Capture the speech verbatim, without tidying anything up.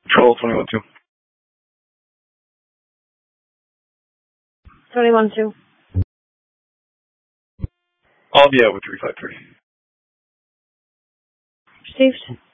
Control twenty-one two. twenty-one two. I'll be out with three five three. Received.